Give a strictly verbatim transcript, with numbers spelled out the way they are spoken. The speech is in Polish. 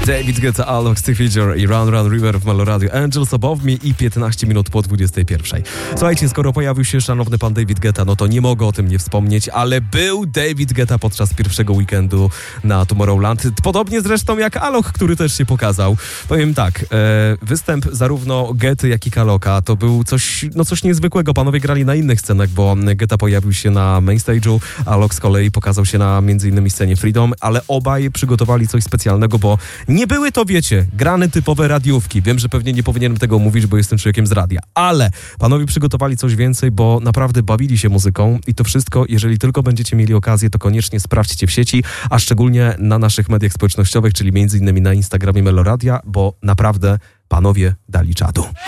David Guetta, Alok, Steve Feature i Run Run River w Meloradio. Angels Above Me i piętnaście minut po dwudziestej pierwszej. Słuchajcie, skoro pojawił się szanowny pan David Guetta, no to nie mogę o tym nie wspomnieć, ale był David Guetta podczas pierwszego weekendu na Tomorrowland. Podobnie zresztą jak Alok, który też się pokazał. Powiem tak, e, występ zarówno Getty, jak i Kaloka to był coś, no coś niezwykłego. Panowie grali na innych scenach, bo Guetta pojawił się na main stage'u, Alok z kolei pokazał się na między innymi scenie Freedom, ale obaj przygotowali coś specjalnego, bo nie były to, wiecie, grane typowe radiówki. Wiem, że pewnie nie powinienem tego mówić, bo jestem człowiekiem z radia, ale panowie przygotowali coś więcej, bo naprawdę bawili się muzyką i to wszystko, jeżeli tylko będziecie mieli okazję, to koniecznie sprawdźcie w sieci, a szczególnie na naszych mediach społecznościowych, czyli między innymi na Instagramie Meloradia, bo naprawdę panowie dali czadu.